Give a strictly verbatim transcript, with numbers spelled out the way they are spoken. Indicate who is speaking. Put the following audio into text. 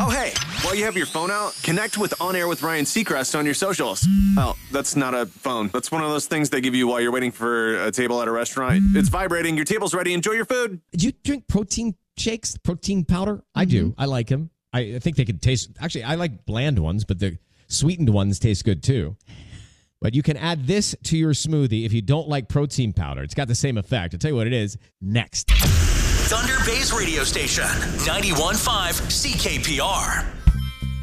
Speaker 1: Oh, hey, while you have your phone out, connect with On Air with Ryan Seacrest on your socials. Oh, that's not a phone. That's one of those things they give you while you're waiting for a table at a restaurant. It's vibrating. Your table's ready. Enjoy your food.
Speaker 2: Do you drink protein shakes, protein powder? Mm-hmm. I do. I like them. I, I think they could taste. Actually, I like bland ones, but the sweetened ones taste good too. But you can add this to your smoothie if you don't like protein powder. It's got the same effect. I'll tell you what it is next.
Speaker 3: Thunder Bay's radio station, ninety-one point five C K P R.